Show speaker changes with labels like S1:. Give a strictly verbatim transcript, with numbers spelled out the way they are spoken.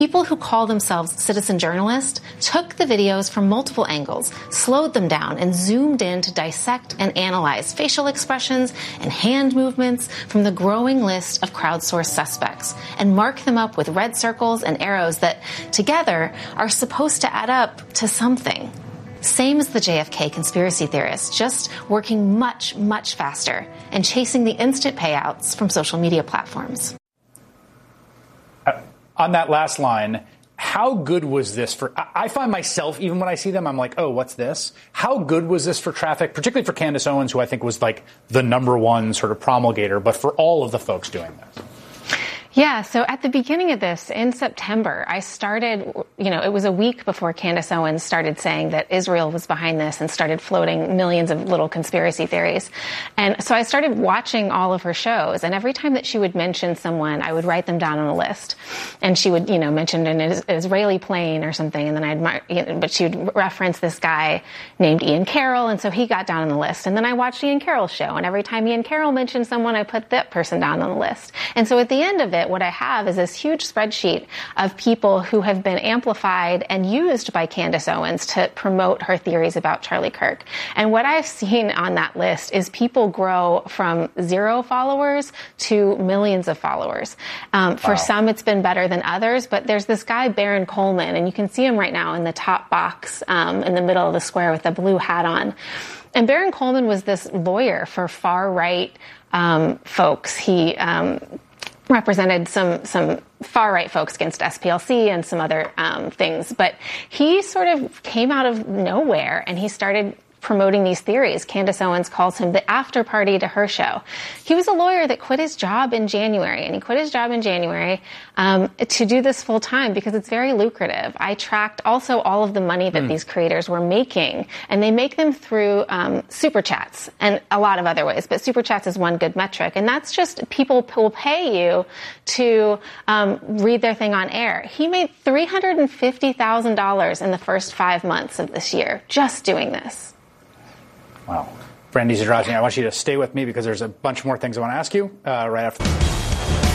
S1: People who call themselves citizen journalists took the videos from multiple angles, slowed them down, and zoomed in to dissect and analyze facial expressions and hand movements from the growing list of crowdsourced suspects, and mark them up with red circles and arrows that, together, are supposed to add up to something. Same as the J F K conspiracy theorists, just working much, much faster and chasing the instant payouts from social media platforms.
S2: On that last line, how good was this for, I find myself, even when I see them, I'm like, oh, what's this? How good was this for traffic, particularly for Candace Owens, who I think was like the number one sort of promulgator, but for all of the folks doing this?
S1: Yeah, so at the beginning of this, in September, I started, you know, it was a week before Candace Owens started saying that Israel was behind this and started floating millions of little conspiracy theories. And so I started watching all of her shows, and every time that she would mention someone, I would write them down on a list. And she would, you know, mention an Israeli plane or something, and then I'd, you know, but she would reference this guy named Ian Carroll, and so he got down on the list. And then I watched Ian Carroll's show, and every time Ian Carroll mentioned someone, I put that person down on the list. And so at the end of it, what I have is this huge spreadsheet of people who have been amplified and used by Candace Owens to promote her theories about Charlie Kirk. And what I've seen on that list is people grow from zero followers to millions of followers. Um, for wow. some, it's been better than others, but there's this guy, Baron Coleman, and you can see him right now in the top box um, in the middle of the square with the blue hat on. And Baron Coleman was this lawyer for far-right um, folks. He um, represented some some far-right folks against S P L C and some other um, things. But he sort of came out of nowhere, and he started promoting these theories. Candace Owens calls him the after party to her show. He was a lawyer that quit his job in January, and he quit his job in January um, to do this full time because it's very lucrative. I tracked also all of the money that mm. these creators were making, and they make them through um, super chats and a lot of other ways, but super chats is one good metric, and that's just people will pay you to um, read their thing on air. He made three hundred fifty thousand dollars in the first five months of this year just doing this.
S2: Wow. Brandy Zadrozny, I want you to stay with me because there's a bunch more things I want to ask you uh, right after.